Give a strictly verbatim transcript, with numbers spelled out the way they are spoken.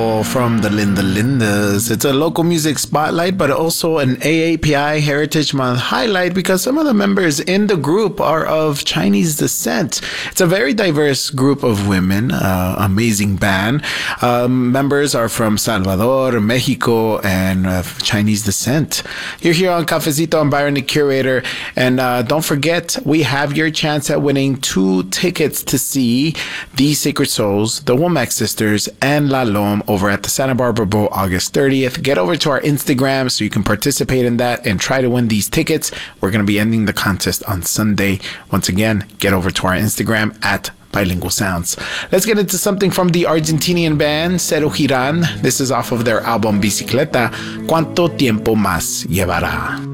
From the Linda Lindas. It's a local music spotlight, but also an A A P I Heritage Month highlight because some of the members in the group are of Chinese descent. It's a very diverse group of women, uh, amazing band. Um, members are from Salvador, Mexico, and uh, Chinese descent. You're here on Cafecito. I'm Byron, the curator. And uh, don't forget, we have your chance at winning two tickets to see The Sacred Souls, the Womack Sisters, and La Lom over at the Santa Barbara Bowl August thirtieth. Get over to our Instagram so you can participate in that and try to win these tickets. We're going to be ending the contest on Sunday. Once again, get over to our Instagram at Bilingual Sounds. Let's get into something from the Argentinian band Cero Giran. This is off of their album Bicicleta. ¿Cuánto tiempo más llevará?